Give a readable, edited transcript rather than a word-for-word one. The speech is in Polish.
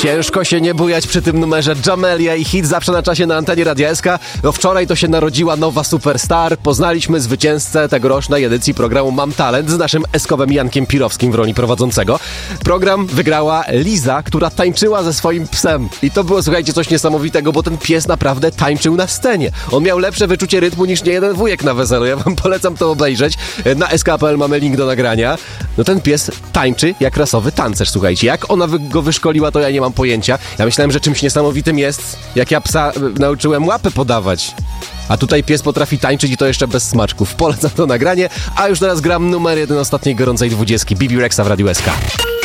Ciężko się nie bujać przy tym numerze. Jamelia i hit zawsze na czasie na antenie Radia SK. No wczoraj to się narodziła nowa superstar. Poznaliśmy zwycięzcę tegorocznej edycji programu Mam Talent z naszym eskowym Jankiem Pirowskim w roli prowadzącego. Program wygrała Liza, która tańczyła ze swoim psem. I to było, słuchajcie, coś niesamowitego, bo ten pies naprawdę tańczył na scenie. On miał lepsze wyczucie rytmu niż niejeden wujek na weselu. Ja wam polecam to obejrzeć. Na sk.pl mamy link do nagrania. No ten pies tańczy jak rasowy tancerz, słuchajcie. Jak ona go wyszkoliła, to ja nie mam pojęcia. Ja myślałem, że czymś niesamowitym jest, jak ja psa nauczyłem łapy podawać. A tutaj pies potrafi tańczyć i to jeszcze bez smaczków. Polecam to nagranie, a już teraz gram numer 1 ostatniej gorącej 20. Bibi Rexa w Radiu SK.